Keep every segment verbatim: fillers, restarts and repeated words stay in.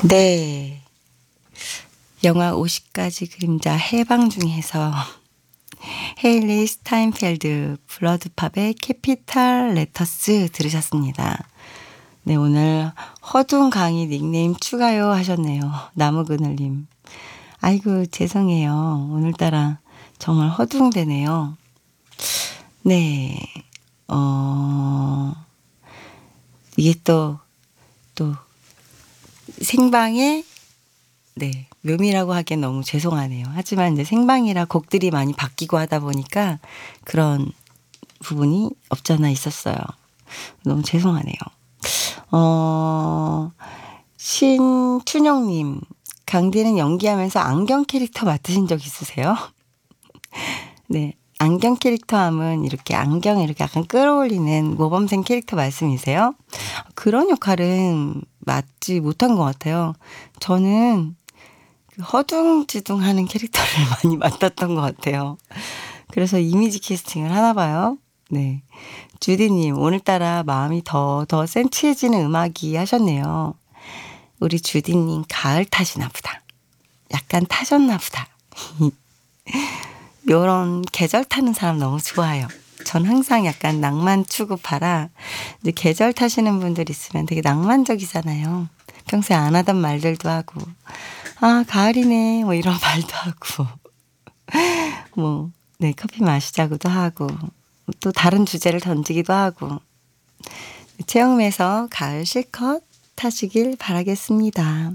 네. 영화 오십 가지 그림자 해방 중에서 헤일리 스타인펠드 블러드팝의 캐피탈 레터스 들으셨습니다. 네, 오늘 허둥 강의 닉네임 추가요 하셨네요. 나무그늘님. 아이고 죄송해요. 오늘따라 정말 허둥대네요. 네. 어, 이게 또, 또, 생방에, 네, 묘미라고 하기엔 너무 죄송하네요. 하지만 이제 생방이라 곡들이 많이 바뀌고 하다 보니까 그런 부분이 없잖아 있었어요. 너무 죄송하네요. 어, 신춘영님, 강디는 연기하면서 안경 캐릭터 맡으신 적 있으세요? 네. 안경 캐릭터 하면 이렇게 안경에 이렇게 약간 끌어올리는 모범생 캐릭터 말씀이세요? 그런 역할은 맡지 못한 것 같아요. 저는 허둥지둥 하는 캐릭터를 많이 맡았던 것 같아요. 그래서 이미지 캐스팅을 하나 봐요. 네. 주디님, 오늘따라 마음이 더, 더 센치해지는 음악이 하셨네요. 우리 주디님 가을 타시나 보다. 약간 타셨나 보다. 요런 계절 타는 사람 너무 좋아요. 전 항상 약간 낭만 추구파라 이제 계절 타시는 분들 있으면 되게 낭만적이잖아요. 평소에 안 하던 말들도 하고 아 가을이네 뭐 이런 말도 하고 뭐 네 커피 마시자고도 하고 또 다른 주제를 던지기도 하고 체험에서 가을 실컷 타시길 바라겠습니다.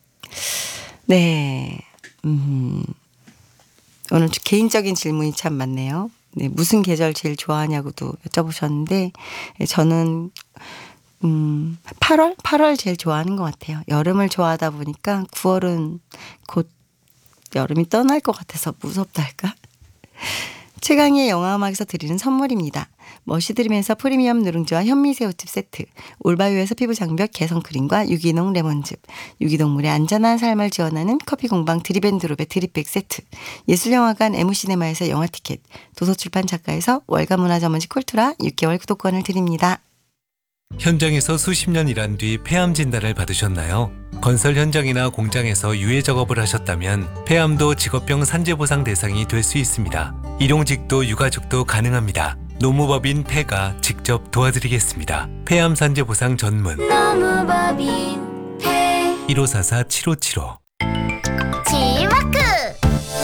네. 음. 오늘 개인적인 질문이 참 많네요. 네, 무슨 계절 제일 좋아하냐고도 여쭤보셨는데 저는 음, 팔월? 팔월 제일 좋아하는 것 같아요. 여름을 좋아하다 보니까 구월은 곧 여름이 떠날 것 같아서 무섭달까? 최강의 영화음악에서 드리는 선물입니다. 멋이 들으면서 프리미엄 누룽지와 현미새우즙 세트, 올바이오에서 피부 장벽 개선 크림과 유기농 레몬즙, 유기동물의 안전한 삶을 지원하는 커피공방 드립앤드롭의 드립백 세트, 예술영화관 에무시네마에서 영화 티켓, 도서출판 작가에서 월간 문화전문지 콜투라 육 개월 구독권을 드립니다. 현장에서 수십 년 일한 뒤 폐암 진단을 받으셨나요? 건설 현장이나 공장에서 유해 작업을 하셨다면 폐암도 직업병 산재보상 대상이 될 수 있습니다. 일용직도 유가족도 가능합니다. 노무법인 폐가 직접 도와드리겠습니다. 폐암 산재보상 전문 노무법인 폐 일오사사 칠오칠오. 치유